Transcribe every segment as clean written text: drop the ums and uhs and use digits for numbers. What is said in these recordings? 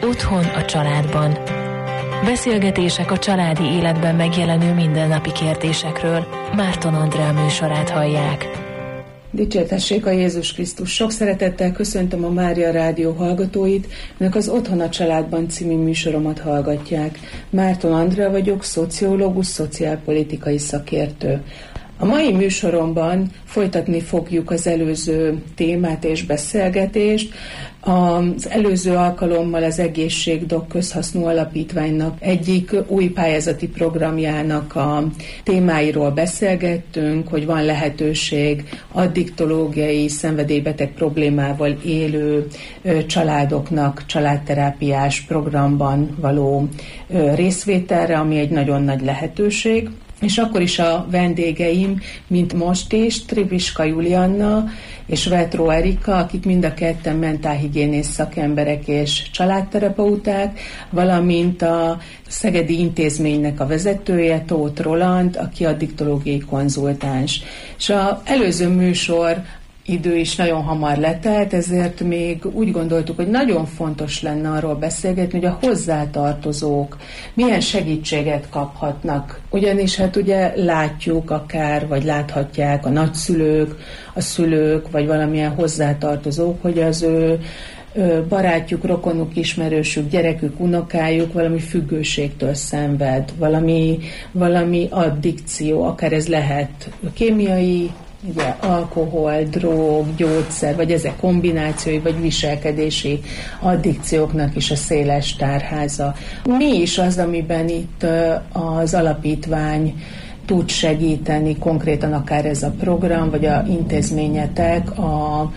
Otthon a családban. Beszélgetések a családi életben megjelenő mindennapi kérdésekről. Márton Andrea műsorát hallják. Dicsértessék a Jézus Krisztus! Sok szeretettel köszöntöm a Mária Rádió hallgatóit, önök az Otthon a családban című műsoromat hallgatják. Márton Andrea vagyok, szociológus, szociálpolitikai szakértő. A mai műsoromban folytatni fogjuk az előző témát és beszélgetést. Az előző alkalommal az Egészségdok Közhasznú Alapítványnak egyik új pályázati programjának a témáiról beszélgettünk, hogy van lehetőség addiktológiai, szenvedélybeteg problémával élő családoknak családterápiás programban való részvételre, ami egy nagyon nagy lehetőség. És akkor is a vendégeim, mint most is, Tripiska Julianna és Vetró Erika, akik mind a ketten mentálhigiénész szakemberek és családterapeuták, valamint a Szegedi Intézménynek a vezetője, Tóth Roland, aki addiktológiai konzultáns. És az előző műsor idő is nagyon hamar letelt, ezért még úgy gondoltuk, hogy nagyon fontos lenne arról beszélgetni, hogy a hozzátartozók milyen segítséget kaphatnak. Ugyanis hát ugye látjuk akár, vagy láthatják a nagyszülők, a szülők, vagy valamilyen hozzátartozók, hogy az ő barátjuk, rokonuk, ismerősük, gyerekük, unokájuk valami függőségtől szenved, valami addikció, akár ez lehet kémiai, ugye, alkohol, drog, gyógyszer, vagy ezek kombinációi, vagy viselkedési addikcióknak is a széles tárháza. Mi is az, amiben itt az alapítvány tud segíteni, konkrétan akár ez a program, vagy a intézményetek a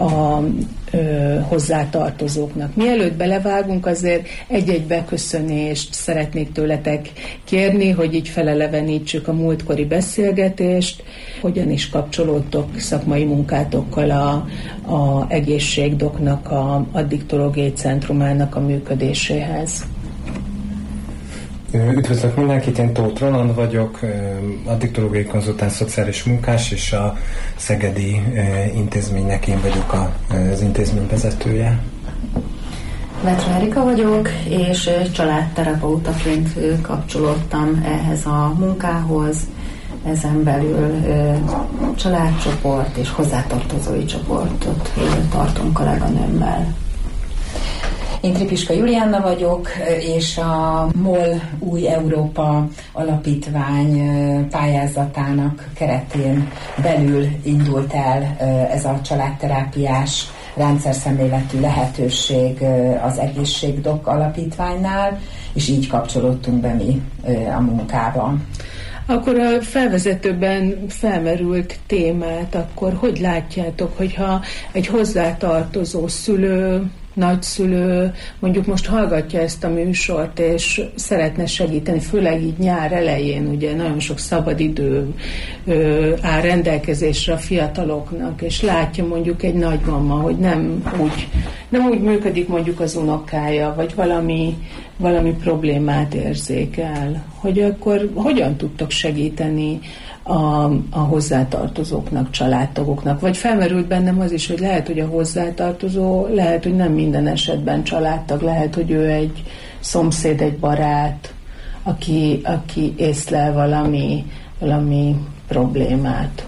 hozzátartozóknak. Mielőtt belevágunk, azért egy-egy beköszönést szeretnék tőletek kérni, hogy így felelevenítsük a múltkori beszélgetést, hogyan is kapcsolódtok szakmai munkátokkal a Egészségdoknak, a addiktológiai centrumának a működéséhez. Üdvözlök mindenkit, én Tóth Roland vagyok, addiktológiai konzultáns, szociális munkás, és a Szegedi Intézménynek én vagyok az intézmény vezetője. Vetró Erika vagyok, és családterapeutaként kapcsolódtam ehhez a munkához, ezen belül családcsoport és hozzátartozói csoportot tartunk kolléganőmmel. Én Tripiska Julianna vagyok, és a MOL Új Európa Alapítvány pályázatának keretén belül indult el ez a családterápiás rendszerszemléletű lehetőség az Egészségdok Alapítványnál, és így kapcsolódtunk be mi a munkába. Akkor a felvezetőben felmerült témát, akkor hogy látjátok, hogyha egy hozzátartozó szülő, nagyszülő mondjuk most hallgatja ezt a műsort, és szeretne segíteni, főleg így nyár elején, ugye nagyon sok szabadidő áll rendelkezésre a fiataloknak, és látja mondjuk egy nagymama, hogy nem úgy működik mondjuk az unokája, vagy valami problémát érzékel, hogy akkor hogyan tudtok segíteni a hozzátartozóknak, családtagoknak. Vagy felmerült bennem az is, hogy lehet, hogy a hozzátartozó, lehet, hogy nem minden esetben családtag, lehet, hogy ő egy szomszéd, egy barát, aki észlel valami problémát.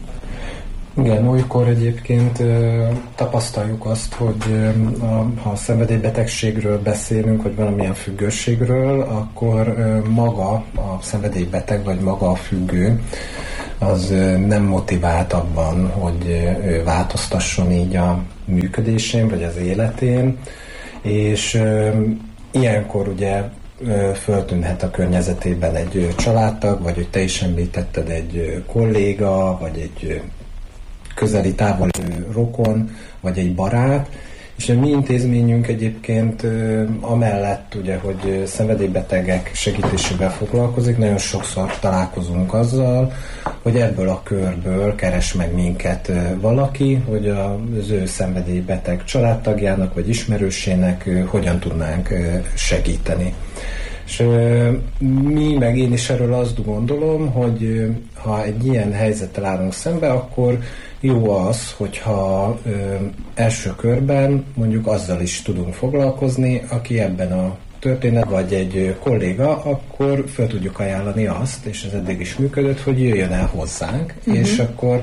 Igen, olykor egyébként tapasztaljuk azt, hogy ha szenvedélybetegségről beszélünk, vagy valamilyen függőségről, akkor maga a szenvedélybeteg, vagy maga a függő, az nem motivált abban, hogy változtasson így a működésén, vagy az életén, és ilyenkor ugye föltűnhet a környezetében egy családtag, vagy hogy te is említetted, egy kolléga, vagy egy közeli távoli rokon, vagy egy barát, és a mi intézményünk egyébként amellett, ugye, hogy szenvedélybetegek segítésével foglalkozik, nagyon sokszor találkozunk azzal, hogy ebből a körből keres meg minket valaki, hogy az ő szenvedélybeteg családtagjának vagy ismerősének hogyan tudnánk segíteni. És mi, meg én is erről azt gondolom, hogy ha egy ilyen helyzettel állunk szembe, akkor jó az, hogyha első körben mondjuk azzal is tudunk foglalkozni, aki ebben a történet, vagy egy kolléga, akkor fel tudjuk ajánlani azt, és ez eddig is működött, hogy jöjjön el hozzánk, és akkor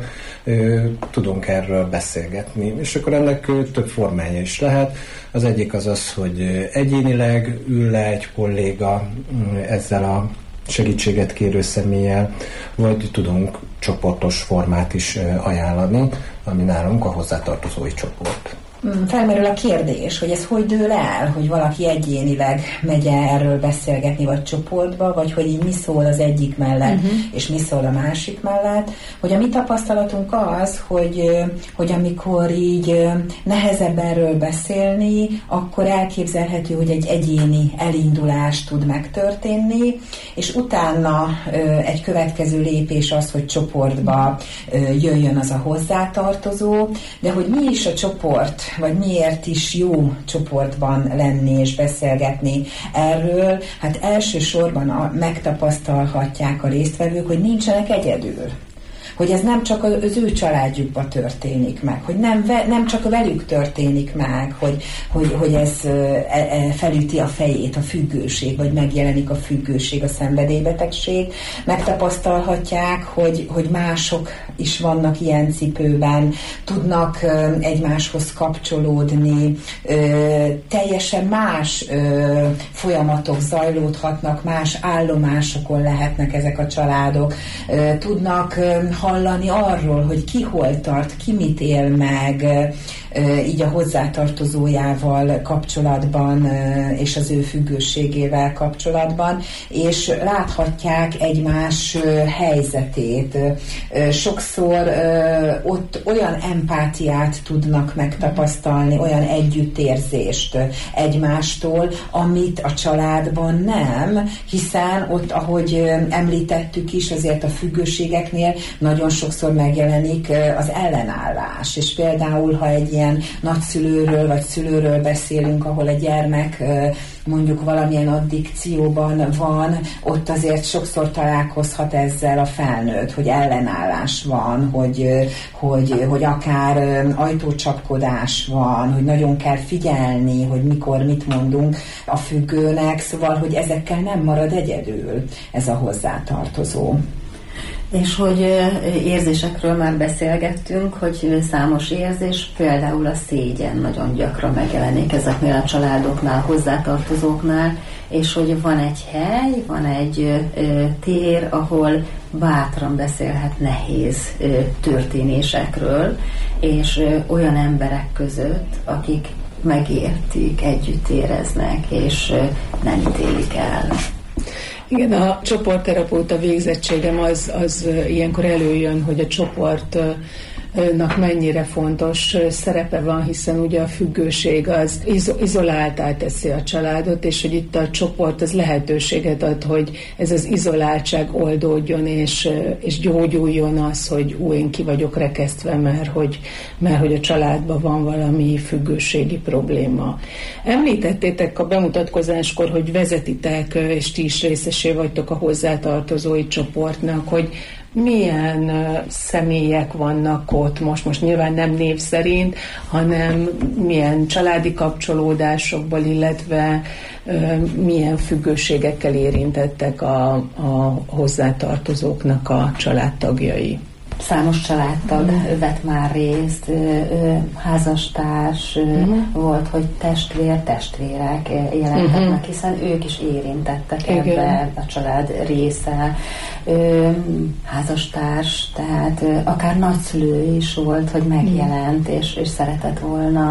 tudunk erről beszélgetni. És akkor ennek több formája is lehet. Az egyik az, hogy egyénileg ül le egy kolléga ezzel a segítséget kérő személlyel, vagy tudunk csoportos formát is ajánlani, ami nálunk a hozzátartozói csoport. Felmerül a kérdés, hogy ez hogy dől el, hogy valaki egyénileg megy erről beszélgetni, vagy csoportba, vagy hogy így mi szól az egyik mellett, és mi szól a másik mellett, hogy a mi tapasztalatunk az, hogy amikor így nehezebb erről beszélni, akkor elképzelhető, hogy egy egyéni elindulás tud megtörténni, és utána egy következő lépés az, hogy csoportba jöjjön az a hozzátartozó, de hogy mi is a csoport, vagy miért is jó csoportban lenni és beszélgetni erről, hát elsősorban megtapasztalhatják a résztvevők, hogy nincsenek egyedül. Hogy ez nem csak az ő családjukban történik meg, hogy nem csak velük történik meg, hogy ez felüti a fejét a függőség, vagy megjelenik a függőség, a szenvedélybetegség. Megtapasztalhatják, hogy mások is vannak ilyen cipőben, tudnak egymáshoz kapcsolódni, teljesen más folyamatok zajlódhatnak, más állomásokon lehetnek ezek a családok, tudnak hallani arról, hogy ki hol tart, ki mit él meg, így a hozzátartozójával kapcsolatban, és az ő függőségével kapcsolatban, és láthatják egymás helyzetét. Sokszor ott olyan empátiát tudnak megtapasztalni, olyan együttérzést egymástól, amit a családban nem, hiszen ott, ahogy említettük is, azért a függőségeknél nagyon sokszor megjelenik az ellenállás, és például, ha egy ilyen nagyszülőről vagy szülőről beszélünk, ahol a gyermek mondjuk valamilyen addikcióban van, ott azért sokszor találkozhat ezzel a felnőtt, hogy ellenállás van, hogy akár ajtócsapkodás van, hogy nagyon kell figyelni, hogy mikor mit mondunk a függőnek, szóval, hogy ezekkel nem marad egyedül ez a hozzátartozó. És hogy érzésekről már beszélgettünk, hogy számos érzés, például a szégyen nagyon gyakran megjelenik ezeknél a családoknál, hozzátartozóknál, és hogy van egy hely, van egy tér, ahol bátran beszélhet nehéz történésekről, és olyan emberek között, akik megértik, együtt éreznek, és nem ítélik el. Igen, a csoportterapeuta végzettségem az ilyenkor előjön, hogy a csoportnak mennyire fontos szerepe van, hiszen ugye a függőség az izoláltá teszi a családot, és hogy itt a csoport az lehetőséget ad, hogy ez az izoláltság oldódjon, és gyógyuljon az, hogy én ki vagyok rekesztve, mert hogy a családban van valami függőségi probléma. Említettétek a bemutatkozáskor, hogy vezetitek, és ti is részesé vagytok a hozzátartozói csoportnak, hogy milyen személyek vannak ott most nyilván nem név szerint, hanem milyen családi kapcsolódásokból, illetve milyen függőségekkel érintettek a hozzátartozóknak a családtagjai. Számos családtag vett már részt, házastárs, volt, hogy testvérek jelentek meg, hiszen ők is érintettek ebbe, a család része, házastárs, tehát akár nagyszülő is volt, hogy megjelent, és szeretett volna